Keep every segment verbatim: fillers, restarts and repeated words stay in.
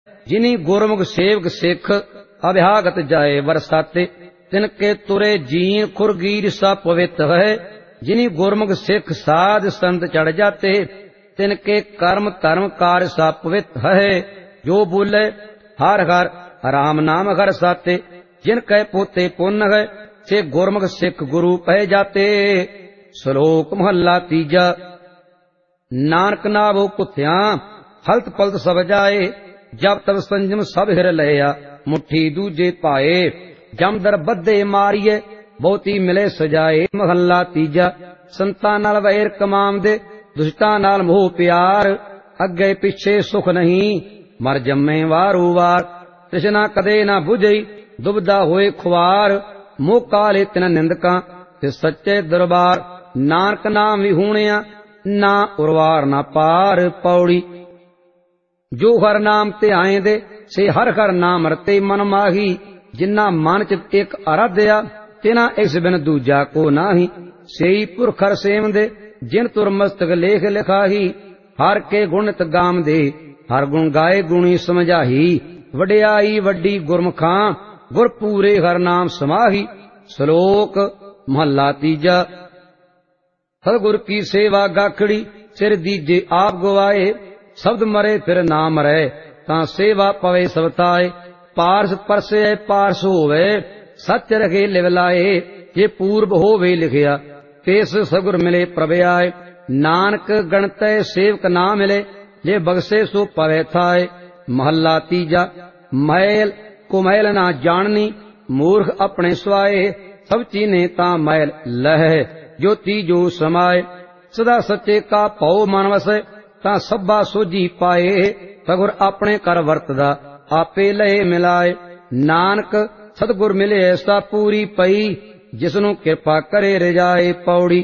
जिनी गुरमुख सेवक सिख अभ्यागत जाए बरसाते तिनके तुरे जीन खुरगीर सा पवित्र है। जिनी गुरमुख सिख साध संत चढ़ जाते तिनके कर्म धर्म कार्य सा पवित्र है। जो बोले हर हर राम नाम घर साते जिन कह पोते पुण्य है से गुरमुख सिख गुरु पह जाते। श्लोक महला तीजा। नानक नावो कुत्या हलत पलत सब जाए जब तब संजम सब हिर लया मुट्ठी दूजे पाए जम दर बद्धे मारिए बहुती मिले सजाए। महला तीजा। संतां नाल वैर कमाम दे दुष्टां नाल मोह प्यार अगे पिछे सुख नहीं मर जम्मे वारू वार। तृष्णा कदे ना बुझई दुबदा होए खुआर मोह काले तिन निंदका ते सच्चे दरबार। नानक नाम विहूणिया ना उर्वार ना पार। पौड़ी। जो हर नाम ते आए दे से हर हर नाम रते मन माही जिन्ना मन च एक आराध्या तिना इस बिन दूजा को नाही। सेई पुरखर सेम दे जिन तुर मस्तक लेख लिखाही हर के गुणत गाम दे हर गुण गाए गुणी समझाही। वड्याई वड्डी गुरमुखां गुर पूरे हर नाम समाही। श्लोक महला तीजा। सतगुर की सेवा गाखड़ी सिर दीजे आप गवाए शब्द मरे फिर ना मरे तां सेवा पवे सबताए। पारस परसे पारस होवे सच रखे लिवलाए जे पूर्व होवे लिखिया तेस सगुर मिले प्रभयाय। नानक गणतै सेवक ना मिले जे बगसे सो पवे थाए। महला तीजा। मैल कुमैल ना जाननी मूर्ख अपने स्वाए सब चीने ता मैल लह जो तीजो समाए। सदा सच्चे का पौ मन वसे ता सब्बा सोझी पाए सगुर अपने कर वरतदा आपे लहे मिलाए। नानक सतगुर मिले ऐसा पूरी पई जिसनु कृपा करे रजाए। पौड़ी।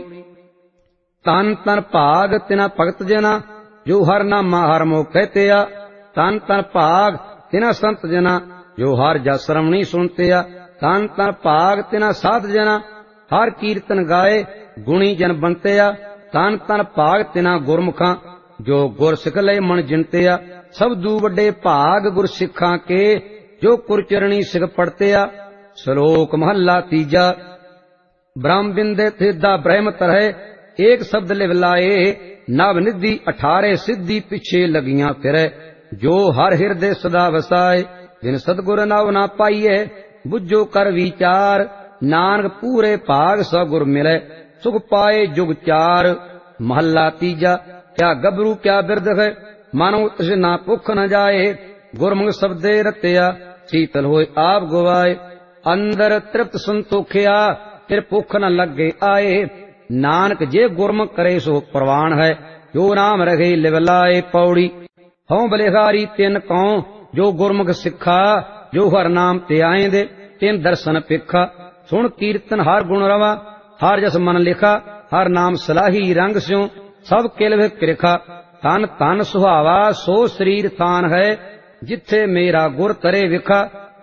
तन तन भाग तिना भगत जना जो हर नामा हर मोह कहते आ। तन तन भाग तिना संत जना जो हर जस श्रवणी सुनते आ। तन तन भाग तिना साध जना हर कीर्तन गाए गुणी जन बनते आ। तन तन भाग तिना गुरमुखां जो गुर सिख लय मन जिनते आ। सब दू वड्डे भाग गुर सिखां के जो कुरचरणी सिख पढ़ते आ। श्लोक महला तीजा। ब्रह्म बिंदे थिदा ब्रह्म तरह एक शब्द लिवलाए नव निधि अठारे सिद्धि पिछे लगियां फिरे जो हर हृदय सदा वसाए। जिन सतगुर नव ना पाइए बुझो कर विचार नानक पूरे भाग सगुर मिले सुख पाए जुग चार। महला तीजा। क्या गबरू क्या बिरद है मानो तृष्णा भुख न जाए गुरमुख शब्दे रत्या शीतल होए आप गवाए। अंदर तृप्त संतोखिया फिर भुख न लगे आए। नानक जे गुरमुख करे सो प्रवान है जो नाम रखे लिवलाए। पौड़ी। हों बलिहारी तिन कौ जो गुरमुख सिखा जो हर नाम ते आए दे तिन दर्शन पिखा। सुन कीर्तन हर गुण रवा हर जस मन लिखा हर नाम सलाही रंग स्यों सब किलव कृखा। तन तन सुहावा सो शरीर थान है जिथे मेरा गुर करे विखा।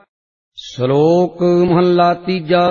श्लोक महला तीजा।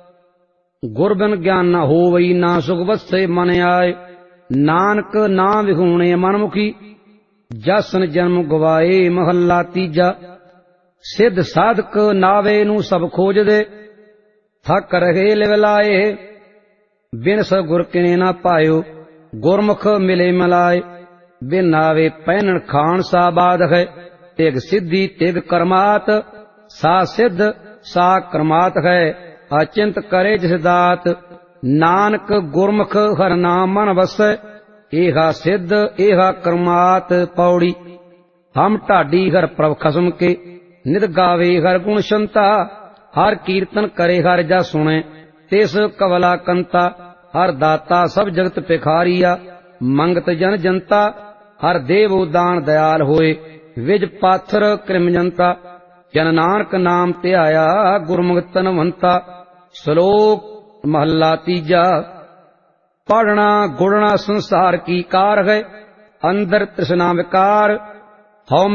गुर बिन ज्ञान न होवई ना सुख वसे मन आए। नानक ना विहूणे मनमुखी जसन जन्म गवाए। महला तीजा। सिद्ध साधक नावे नू सब खोज दे थक रहे लिवलाए। बिन स गुर किने ना पायो गुरमुख मिले मिलाए। बिन नावे पहनन खान सा बाध है तिग सिद्धि तिग कर्मात सा सिद्ध सा कर्मात है अचिंत करे जिस दात। नानक गुरमुख हर नाम मन वसै एहा सिद्ध एहा कर्मात। पौड़ी। हम ढाडी हर प्रभ खसम के नित गावे हर गुण शंता हर कीर्तन करे हर जा सुने तिस कवला कंता। हर दाता सब जगत पिखारिया मंगत जन जनता हर देव दान दयाल होए विज पाथर कृम जनता। जन नानक नाम ते आया गुरमुख तनवंता। श्लोक महला तीजा। पढ़ना गुड़ना संसार की कार है अंदर तृष्णा विकार। हौ